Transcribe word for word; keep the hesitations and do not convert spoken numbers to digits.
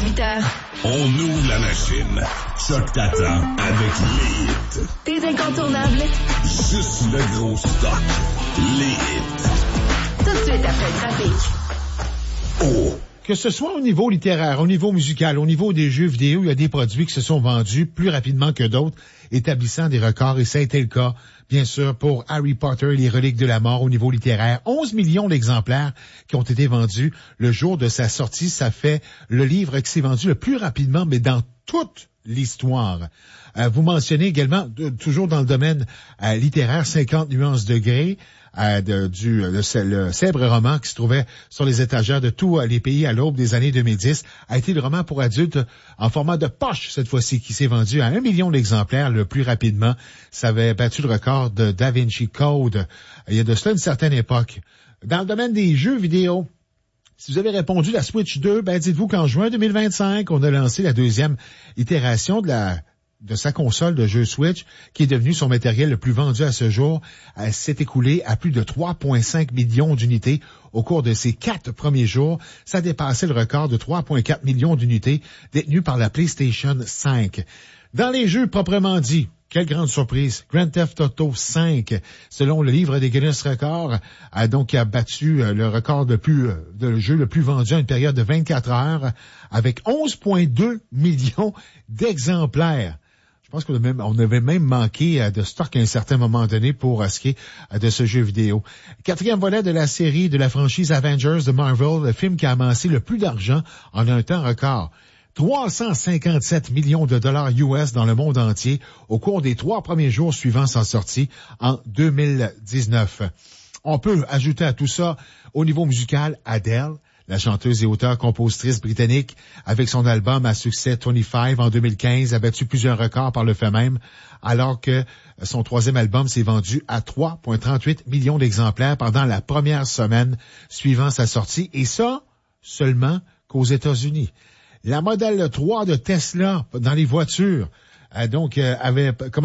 dix-huit heures. On ouvre la machine. Choc t'attend avec les hits. Tes incontournables. Juste le gros stock. Les hits. Tout de suite après le trafic. Oh! Que ce soit au niveau littéraire, au niveau musical, au niveau des jeux vidéo, il y a des produits qui se sont vendus plus rapidement que d'autres, établissant des records, et ça a été le cas, bien sûr, pour Harry Potter et les reliques de la mort au niveau littéraire. onze millions d'exemplaires qui ont été vendus le jour de sa sortie. Ça fait le livre qui s'est vendu le plus rapidement, mais dans toute l'histoire. Euh, vous mentionnez également, de, toujours dans le domaine euh, littéraire, cinquante nuances de Grey, euh, de, du le, le célèbre roman qui se trouvait sur les étagères de tous les pays à l'aube des années deux mille dix, a été le roman pour adultes en format de poche cette fois-ci, qui s'est vendu à un million d'exemplaires le plus rapidement. Ça avait battu le record de Da Vinci Code il y a de cela une certaine époque. Dans le domaine des jeux vidéo, si vous avez répondu la Switch deux, ben dites-vous qu'en juin deux mille vingt-cinq, on a lancé la deuxième itération de la de sa console de jeu Switch, qui est devenue son matériel le plus vendu à ce jour. Elle s'est écoulée à plus de trois virgule cinq millions d'unités au cours de ses quatre premiers jours. Ça a dépassé le record de trois virgule quatre millions d'unités détenues par la PlayStation cinq. Dans les jeux proprement dits, quelle grande surprise. Grand Theft Auto cinq, selon le livre des Guinness Records, a donc a battu le record de plus, de jeu le plus vendu à une période de vingt-quatre heures avec onze virgule deux millions d'exemplaires. Je pense qu'on a même, on avait même manqué de stock à un certain moment donné pour ce qui est de ce jeu vidéo. Quatrième volet de la série de la franchise Avengers de Marvel, le film qui a amassé le plus d'argent en un temps record. trois cent cinquante-sept millions de dollars U S dans le monde entier au cours des trois premiers jours suivant sa sortie en deux mille dix-neuf. On peut ajouter à tout ça, au niveau musical, Adele, la chanteuse et auteure-compositrice britannique, avec son album à succès vingt-cinq en deux mille quinze, a battu plusieurs records par le fait même, alors que son troisième album s'est vendu à trois virgule trente-huit millions d'exemplaires pendant la première semaine suivant sa sortie, et ça seulement qu'aux États-Unis. La modèle trois de Tesla dans les voitures, euh, donc, euh, avait commencé